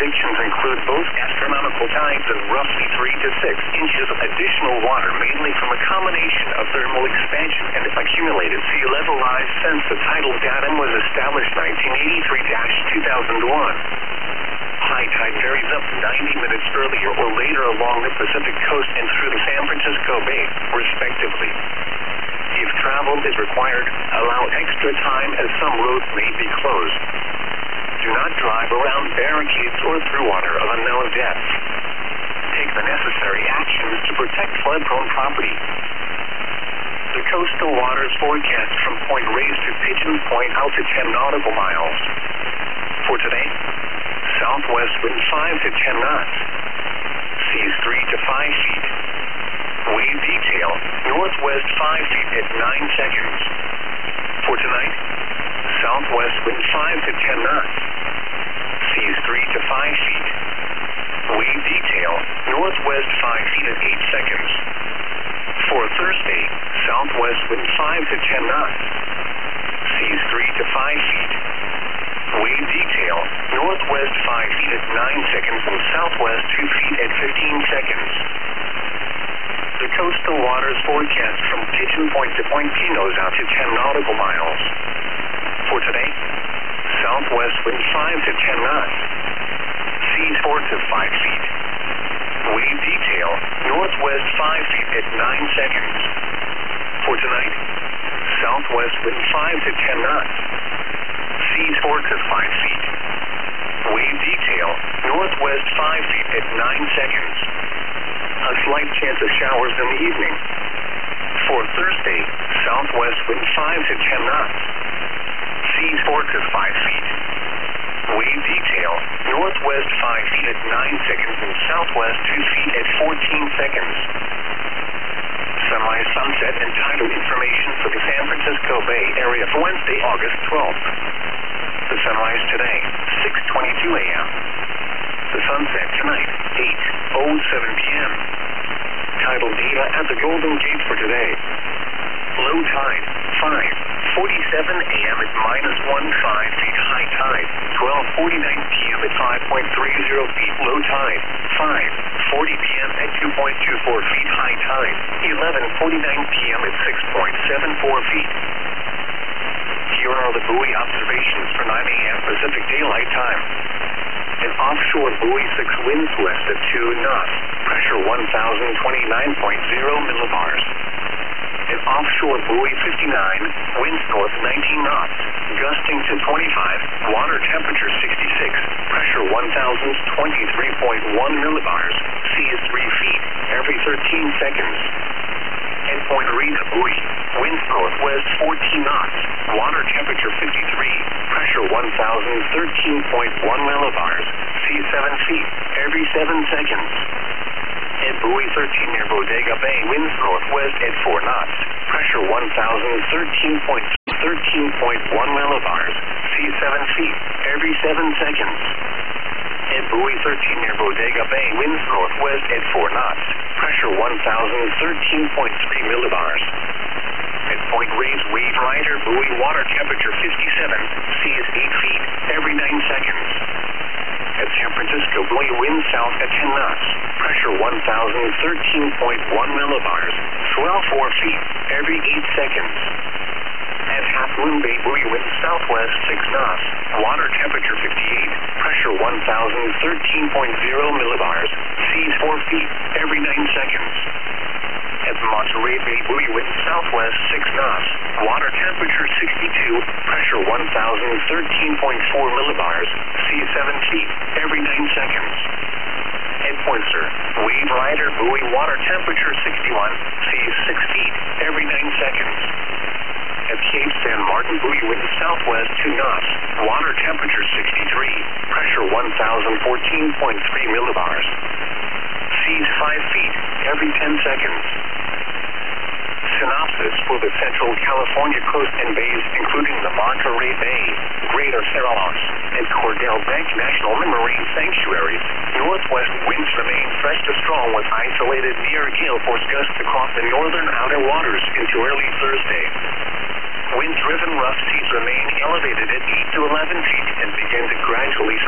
predictions include both astronomical tides and roughly 3 to 6 inches of additional water, mainly from a combination of thermal expansion and accumulated sea level rise since the tidal datum was established 1983-2001. High tide varies up to 90 minutes earlier or later along the Pacific coast and through the San Francisco Bay, respectively. If travel is required, allow extra time as some roads may be closed. Do not drive around barricades or through water of unknown depth. Take the necessary actions to protect flood-prone property. The coastal waters forecast from Point Reyes to Pigeon Point out to 10 nautical miles. For today, southwest wind 5 to 10 knots. Seas 3 to 5 feet. Wave detail, northwest 5 feet at 9 seconds. For tonight, southwest wind 5 to 10 knots. Seas 3 to 5 feet. Wave detail, northwest 5 feet at 8 seconds. For Thursday, southwest wind 5 to 10 knots. Seas 3 to 5 feet. Wave detail, northwest 5 feet at 9 seconds and southwest 2 feet at 15 seconds. The coastal waters forecast from Pigeon Point to Point Pinos out to 10 nautical miles. For today, southwest wind 5 to 10 knots. Seas 4 to 5 feet. Wave detail, northwest 5 feet at 9 seconds. For tonight, southwest wind 5 to 10 knots. Seas 4 to 5 feet. Wave detail, northwest 5 feet at 9 seconds. A slight chance of showers in the evening. For Thursday, southwest wind 5 to 10 knots. Seas 4 to 5 feet. Wave detail, northwest 5 feet at 9 seconds and southwest 2 feet at 14 seconds. Sunrise, sunset, and tidal information for the San Francisco Bay Area for Wednesday, August 12th. The sunrise today, 6:22 a.m. The sunset tonight, 8:07 p.m. Tidal data at the Golden Gate for today. Low tide, 5:47 a.m. at -1.5 feet. High tide, 12:49 p.m. at 5.30 feet. Low tide, 5:40 p.m. at 2.24 feet. High tide, 11:49 p.m. at 6.74 feet. Here are the buoy observations for 9 a.m. Pacific Daylight Time. An offshore buoy 6 winds west at 2 knots, pressure 1,029.0 millibars. An offshore buoy 59, winds north 19 knots, gusting to 25, water temperature 66, pressure 1,023.1 millibars, sea is 3 feet every 13 seconds. At Point Reyes buoy, winds northwest 14 knots, water temperature 53, pressure 1,013.1 millibars, sea 7 feet every 7 seconds. At buoy 13 near Bodega Bay, winds northwest at 4 knots, pressure 1,013.1 millibars, sea 7 feet every 7 seconds. At buoy 13 near Bodega Bay, winds northwest at 4 knots, pressure 1,013.3 millibars. At Point Reyes Wave Rider buoy, water temperature 57, sea is 8 feet every 9 seconds. At San Francisco buoy, wind south at 10 knots, pressure 1,013.1 millibars, swell 4 feet every 8 seconds. At Half Moon Bay buoy, wind southwest 6 knots, water temperature 58, pressure 1,013.0 millibars, seas 4 feet every 9 seconds. At Monterey Bay buoy, wind southwest 6 knots, water temperature 62, pressure 1,013.4 millibars, sea 7 feet every 9 seconds. At Point Sur, Wave Rider buoy, water temperature 61, sea 6 feet every 9 seconds. At Cape San Martin buoy, wind southwest 2 knots, water temperature 63, pressure 1,014.3 millibars, seas 5 feet every 10 seconds. Synopsis for the Central California coast and bays, including the Monterey Bay, Greater Farallones, and Cordell Bank National Marine Sanctuaries. Northwest winds remain fresh to strong with isolated near gale force gusts across the northern outer waters into early Thursday. Wind-driven rough seas remain elevated at 8 to 11 feet and begin to gradually